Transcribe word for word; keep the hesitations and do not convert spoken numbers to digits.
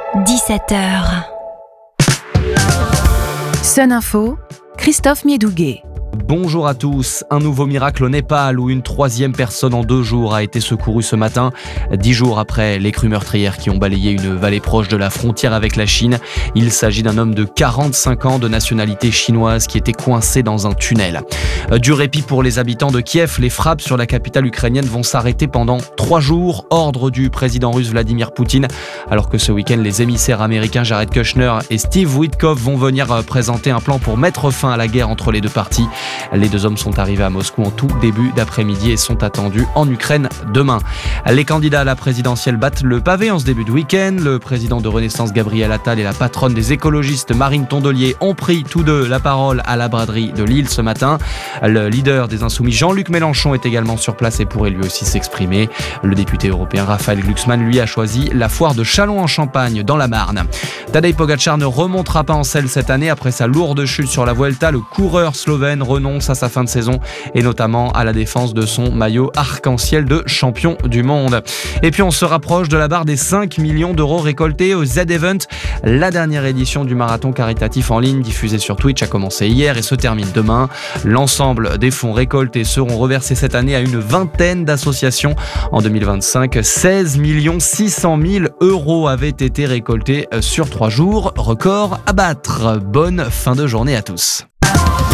dix-sept heures. Sun Info, Christophe Miedouguet. Bonjour à tous. Un nouveau miracle au Népal où une troisième personne en deux jours a été secourue ce matin, dix jours après les crues meurtrières qui ont balayé une vallée proche de la frontière avec la Chine. Il s'agit d'un homme de quarante-cinq ans de nationalité chinoise qui était coincé dans un tunnel. Du répit pour les habitants de Kiev, les frappes sur la capitale ukrainienne vont s'arrêter pendant trois jours, ordre du président russe Vladimir Poutine, alors que ce week-end, les émissaires américains Jared Kushner et Steve Witkoff vont venir présenter un plan pour mettre fin à la guerre entre les deux parties. Les deux hommes sont arrivés à Moscou en tout début d'après-midi et sont attendus en Ukraine demain. Les candidats à la présidentielle battent le pavé en ce début de week-end. Le président de Renaissance Gabriel Attal et la patronne des écologistes Marine Tondelier ont pris tous deux la parole à la braderie de Lille ce matin. Le leader des Insoumis Jean-Luc Mélenchon est également sur place et pourrait lui aussi s'exprimer. Le député européen Raphaël Glucksmann lui a choisi la foire de Châlons-en-Champagne dans la Marne. Tadej Pogačar ne remontera pas en selle cette année après sa lourde chute sur la Vuelta. Le coureur slovène renonce à sa fin de saison et notamment à la défense de son maillot arc-en-ciel de champion du monde. Et puis on se rapproche de la barre des cinq millions d'euros récoltés au Z-Event. La dernière édition du marathon caritatif en ligne diffusé sur Twitch a commencé hier et se termine demain. L'ensemble des fonds récoltés seront reversés cette année à une vingtaine d'associations. En deux mille vingt-cinq, seize millions six cent mille euros avaient été récoltés sur trois jours. Record à battre. Bonne fin de journée à tous.